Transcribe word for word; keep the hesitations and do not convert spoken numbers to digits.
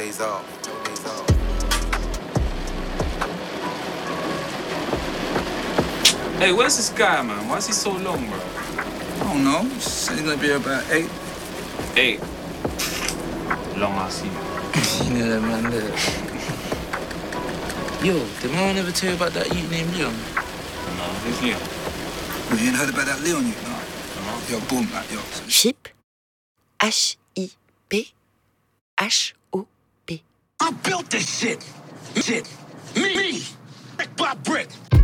days off. Two days off. Hey, where's this guy, man? Why is he so long, bro? I don't know. He said he's gonna be here about eight. Eight. Long ass, you You know that man there. Yo, did my man ever tell you about that youth named Leon? No, who's Leon? Well, you ain't heard about that Leon youth, no? No. Yo, boom, like, yo. Chip. H I P. H O P. I built this shit. Shit. Me. Me. Brick by brick.